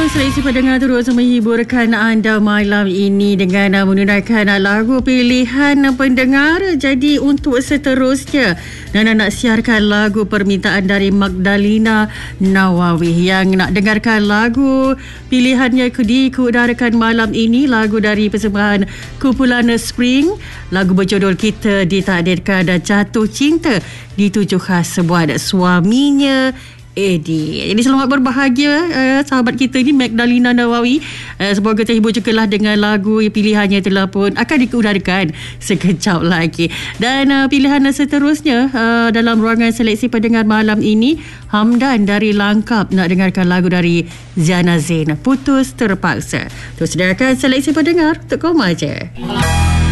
Seleksi pendengar terus menghiburkan anda malam ini dengan menunaikan lagu pilihan pendengar. Jadi untuk seterusnya, Nana nak siarkan lagu permintaan dari Magdalena Nawawi. Yang nak dengarkan lagu pilihannya diudarakan malam ini, lagu dari persembahan kumpulan Spring. Lagu berjudul Kita Ditakdirkan dan Jatuh Cinta dituju khas buat suaminya Eddie. Jadi selamat berbahagia sahabat kita ni Magdalena Nawawi. Semoga terhibur juga lah dengan lagu pilihannya telah pun akan diudarakan sekejap lagi. Dan pilihan seterusnya dalam ruangan seleksi pendengar malam ini, Hamdan dari Langkap nak dengarkan lagu dari Ziana Zain, Putus Terpaksa. Terus dengarkan seleksi pendengar untuk Koma Je.